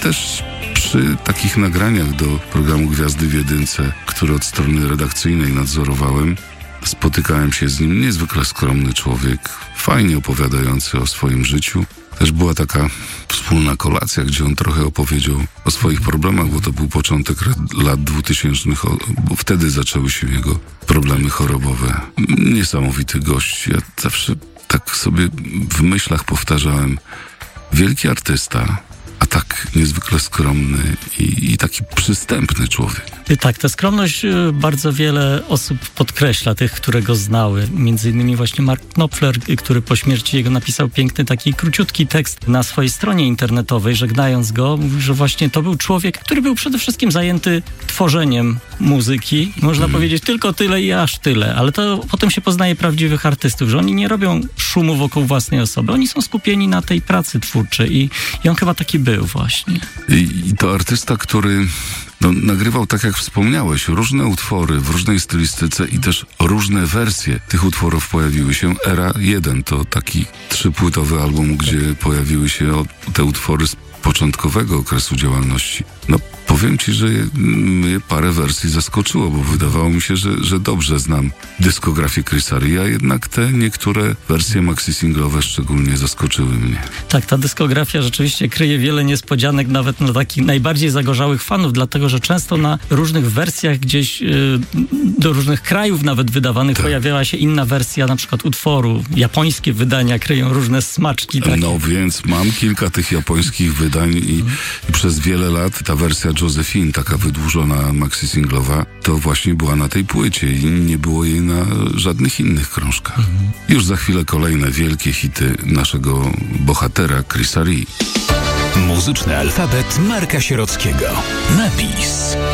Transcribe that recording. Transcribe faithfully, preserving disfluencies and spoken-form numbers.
też przy takich nagraniach do programu Gwiazdy w Jedynce, który od strony redakcyjnej nadzorowałem, spotykałem się z nim. Niezwykle skromny człowiek, fajnie opowiadający o swoim życiu. Też była taka wspólna kolacja, gdzie on trochę opowiedział o swoich problemach, bo to był początek lat dwutysięcznych, bo wtedy zaczęły się jego problemy chorobowe. Niesamowity gość. Ja zawsze tak sobie w myślach powtarzałem, wielki artysta, a tak niezwykle skromny i, i taki przystępny człowiek. Tak, tę skromność bardzo wiele osób podkreśla, tych, które go znały. Między innymi właśnie Mark Knopfler, który po śmierci jego napisał piękny, taki króciutki tekst na swojej stronie internetowej, żegnając go. Mówi, że właśnie to był człowiek, który był przede wszystkim zajęty tworzeniem muzyki. Można hmm. powiedzieć tylko tyle i aż tyle, ale to potem się poznaje prawdziwych artystów, że oni nie robią szumu wokół własnej osoby. Oni są skupieni na tej pracy twórczej i, i on chyba taki był właśnie. I, i to artysta, który no, nagrywał, tak jak wspomniałeś, różne utwory w różnej stylistyce i też różne wersje tych utworów pojawiły się. Era jeden to taki trzypłytowy album, gdzie pojawiły się te utwory z początkowego okresu działalności. No powiem ci, że mnie parę wersji zaskoczyło, bo wydawało mi się, że, że dobrze znam dyskografię Chrisa Ria, jednak te niektóre wersje maxi-singlowe szczególnie zaskoczyły mnie. Tak, ta dyskografia rzeczywiście kryje wiele niespodzianek, nawet dla takich najbardziej zagorzałych fanów, dlatego, że często na różnych wersjach gdzieś yy, do różnych krajów nawet wydawanych tak. pojawiała się inna wersja na przykład utworu. Japońskie wydania kryją różne smaczki. Takie. No więc mam kilka tych japońskich wydań i, mm. i przez wiele lat ta wersja Josephine, taka wydłużona maxi-singlowa, to właśnie była na tej płycie i nie było jej na żadnych innych krążkach. Mhm. Już za chwilę kolejne wielkie hity naszego bohatera Chrisa Ria. Muzyczny alfabet Marka Sierockiego. Napis.